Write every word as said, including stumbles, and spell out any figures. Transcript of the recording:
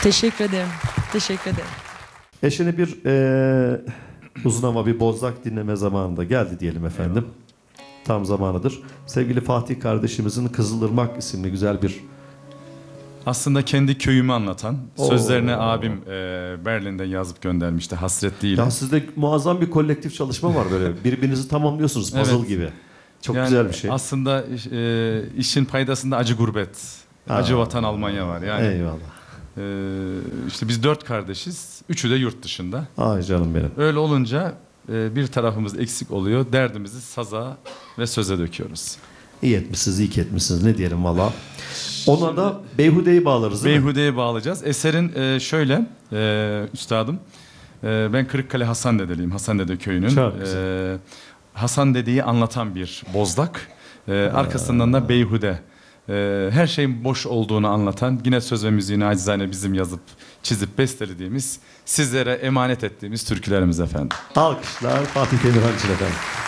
Teşekkür ederim. Teşekkür ederim. Eşine bir e, uzun ama bir bozlak dinleme zamanında geldi diyelim efendim. Tam zamanıdır. Sevgili Fatih kardeşimizin Kızılırmak isimli güzel bir... Aslında kendi köyümü anlatan, Oo. sözlerini abim e, Berlin'den yazıp göndermişti hasretliyle. Ya sizde muazzam bir kolektif çalışma var böyle. Birbirinizi tamamlıyorsunuz puzzle Evet. gibi. Çok Yani güzel bir şey. Aslında e, işin paydasında acı gurbet, acı Aa. vatan Almanya var. Yani Eyvallah. e, işte biz dört kardeşiz, üçü de yurt dışında. Ay canım benim. Öyle olunca e, bir tarafımız eksik oluyor, derdimizi saza ve söze döküyoruz. İyi etmişsiniz, iyi ki etmişsiniz. Ne diyelim valla. Ona da Beyhude'yi bağlarız değil mi? Beyhude'ye bağlayacağız. Eserin e, şöyle, e, üstadım, e, ben Kırıkkale Hasandede'liyim, Hasandede köyünün. Çok güzel. E, Hasandede'yi anlatan bir bozlak. E, arkasından da Beyhude. E, her şeyin boş olduğunu anlatan, yine söz ve müziğini acizane bizim yazıp, çizip bestelediğimiz, sizlere emanet ettiğimiz türkülerimiz efendim. Alkışlar Fatih Demirhan için efendim.